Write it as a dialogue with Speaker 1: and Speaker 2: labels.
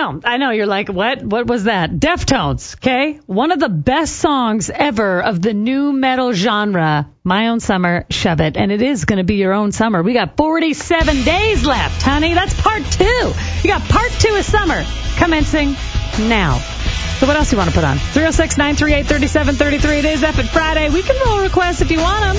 Speaker 1: I know. You're like, what? What was that? Deftones, okay? One of the best songs ever of the new metal genre. My Own Summer, Shove It. And it is going to be your own summer. We got 47 days left, honey. That's part 2. You got part 2 of summer commencing now. So what else do you want to put on? 306-938-3733. It is F It Friday. We can roll requests if you want them.